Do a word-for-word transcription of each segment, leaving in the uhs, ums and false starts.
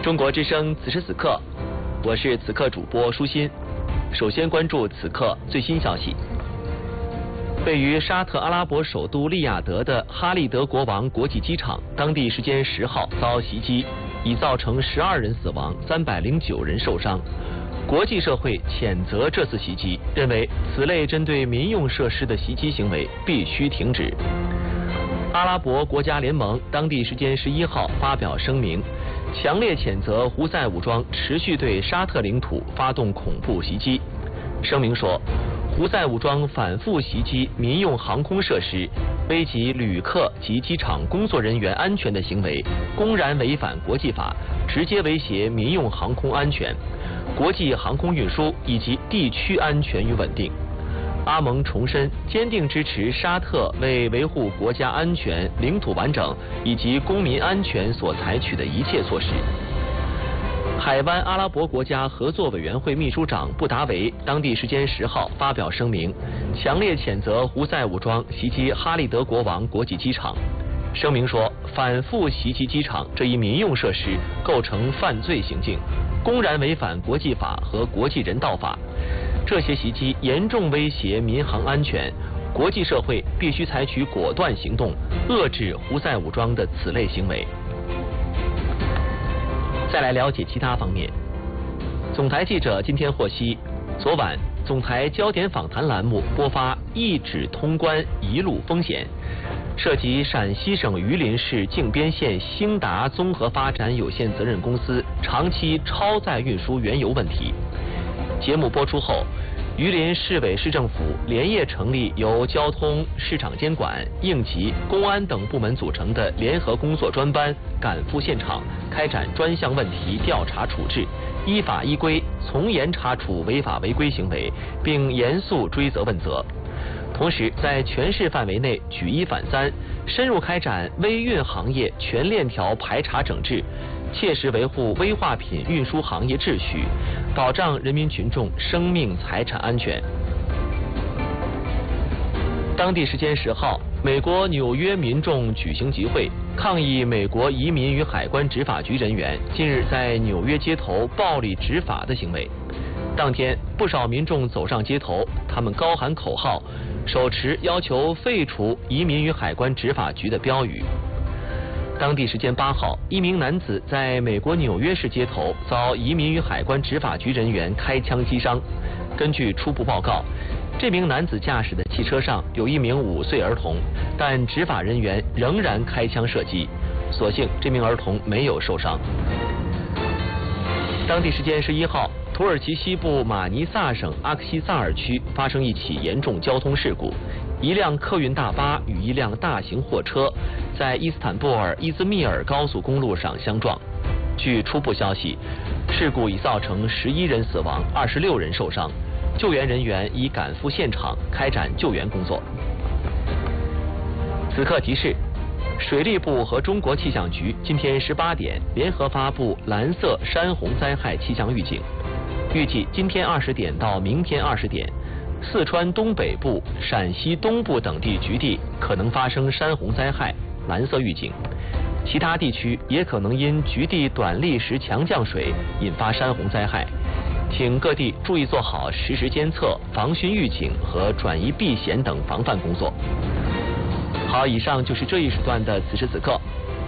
中国之声此时此刻，我是此刻主播舒心。首先关注此刻最新消息。位于沙特阿拉伯首都利雅得的哈利德国王国际机场，当地时间十号遭袭击，已造成十二人死亡，三百零九人受伤。国际社会谴责这次袭击，认为此类针对民用设施的袭击行为必须停止。阿拉伯国家联盟当地时间十一号发表声明，强烈谴责胡塞武装持续对沙特领土发动恐怖袭击。声明说，胡塞武装反复袭击民用航空设施，危及旅客及机场工作人员安全的行为，公然违反国际法，直接威胁民用航空安全、国际航空运输以及地区安全与稳定。阿盟重申坚定支持沙特为维护国家安全、领土完整以及公民安全所采取的一切措施。海湾阿拉伯国家合作委员会秘书长布达维当地时间十号发表声明，强烈谴责胡塞武装袭击哈利德国王国际机场。声明说，反复袭击机场这一民用设施构成犯罪行径，公然违反国际法和国际人道法。这些袭击严重威胁民航安全，国际社会必须采取果断行动，遏制胡塞武装的此类行为。再来了解其他方面。总台记者今天获悉，昨晚总台焦点访谈栏目播发一指通关一路风险，涉及陕西省榆林市靖边县兴达综合发展有限责任公司长期超载运输原油问题。节目播出后，榆林市委市政府连夜成立由交通、市场监管、应急、公安等部门组成的联合工作专班，赶赴现场开展专项问题调查处置，依法依规从严查处违法违规行为，并严肃追责问责。同时，在全市范围内举一反三，深入开展微运行业全链条排查整治，切实维护危化品运输行业秩序，保障人民群众生命财产安全。当地时间十号，美国纽约民众举行集会，抗议美国移民与海关执法局人员近日在纽约街头暴力执法的行为。当天，不少民众走上街头，他们高喊口号，手持要求废除移民与海关执法局的标语。当地时间八号，一名男子在美国纽约市街头遭移民与海关执法局人员开枪击伤。根据初步报告，这名男子驾驶的汽车上有一名五岁儿童，但执法人员仍然开枪射击，所幸这名儿童没有受伤。当地时间十一号，土耳其西部马尼萨省阿克西萨尔区发生一起严重交通事故，一辆客运大巴与一辆大型货车在伊斯坦布尔伊兹密尔高速公路上相撞。据初步消息，事故已造成十一人死亡，二十六人受伤，救援人员已赶赴现场开展救援工作。此刻提示，水利部和中国气象局今天十八点联合发布蓝色山洪灾害气象预警，预计今天二十点到明天二十点，四川东北部、陕西东部等地局地可能发生山洪灾害，蓝色预警。其他地区也可能因局地短历时强降水引发山洪灾害，请各地注意做好实时监测、防汛预警和转移避险等防范工作。好，以上就是这一时段的此时此刻。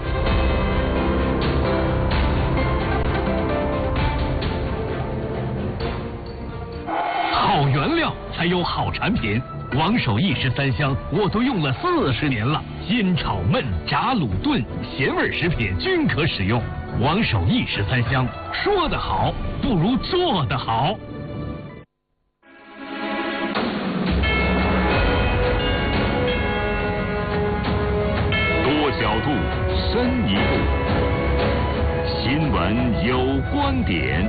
好原料才有好产品，王守义十三香我都用了四十年了，煎炒焖炸卤炖咸味食品均可使用。王守义十三香，说得好不如做得好。 多角度，深一步，新闻有观点。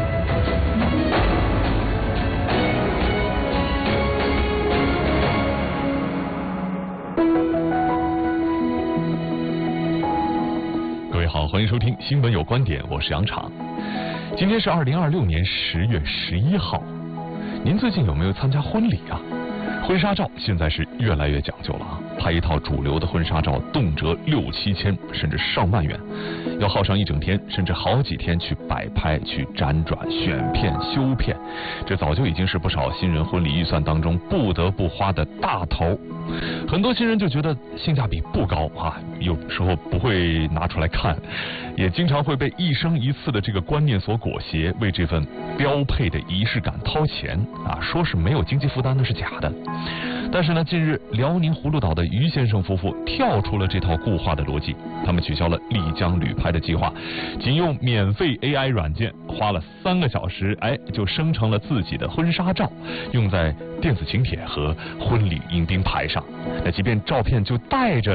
好，欢迎收听新闻有观点，我是杨昶。今天是二零二六年十月十一号，您最近有没有参加婚礼啊？婚纱照现在是越来越讲究了啊。 拍一套主流的婚纱照动辄六七千甚至上万元，要耗上一整天甚至好几天去摆拍、去辗转、选片、修片，这早就已经是不少新人婚礼预算当中不得不花的大头。很多新人就觉得性价比不高啊，有时候不会拿出来看，也经常会被一生一次的这个观念所裹挟，为这份标配的仪式感掏钱啊，说是没有经济负担那是假的。但是呢，近日辽宁葫芦岛的于先生夫妇跳出了这套固化的逻辑，他们取消了丽江旅拍的计划，仅用免费 A I 软件花了三个小时，哎，就生成了自己的婚纱照，用在电子请帖和婚礼迎宾牌上。那即便照片就带着